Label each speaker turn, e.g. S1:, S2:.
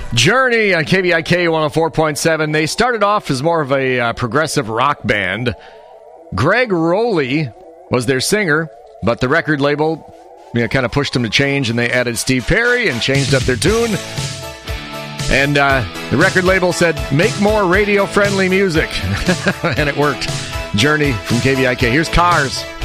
S1: Journey on KVIK 104.7. They started off as more of a progressive rock band. Greg Rowley was their singer, but the record label kind of pushed them to change, and they added Steve Perry and changed up their tune. And the record label said, make more radio-friendly music. And it worked. Journey from KVIK. Here's Cars.